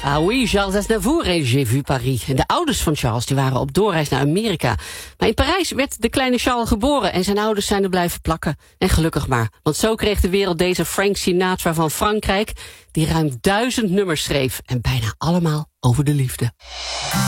Ah oui, Charles Aznavour et J'ai vu Paris. En de ouders van Charles die waren op doorreis naar Amerika. Maar in Parijs werd de kleine Charles geboren en zijn ouders zijn er blijven plakken. En gelukkig maar, want zo kreeg de wereld deze Frank Sinatra van Frankrijk, die ruim 1000 nummers schreef en bijna allemaal over de liefde.